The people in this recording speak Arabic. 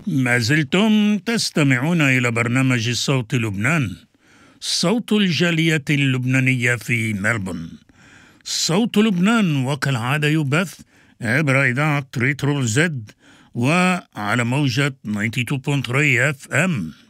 ما زلتم تستمعون إلى برنامج صوت لبنان، صوت الجالية اللبنانية في ملبورن. صوت لبنان وكالعادة يبث عبر إذاعة ريترو زد وعلى موجة 92.3 FM.